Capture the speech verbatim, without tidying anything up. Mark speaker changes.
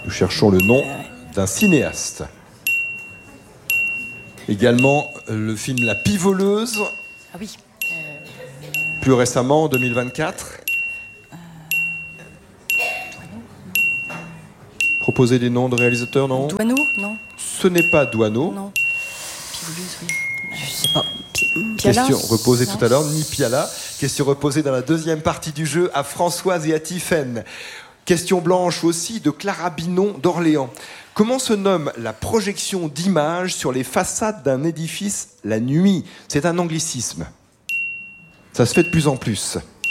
Speaker 1: Nous cherchons le nom d'un cinéaste. Également le film La Pivoleuse.
Speaker 2: Ah oui. Euh...
Speaker 1: Plus récemment, en deux mille vingt-quatre.
Speaker 2: Euh...
Speaker 1: Proposer des noms de réalisateurs, non?
Speaker 2: Douaneau, non.
Speaker 1: Ce n'est pas Douaneau.
Speaker 2: Non. Pivoleuse, oui. Je sais pas. Piala,
Speaker 1: question reposée
Speaker 2: non.
Speaker 1: tout à l'heure, ni Piala. Question reposée dans la deuxième partie du jeu à Françoise et à Tiphaine. Question blanche aussi de Clara Binon d'Orléans. Comment se nomme la projection d'images sur les façades d'un édifice la nuit? C'est un anglicisme. Ça se fait de plus en plus.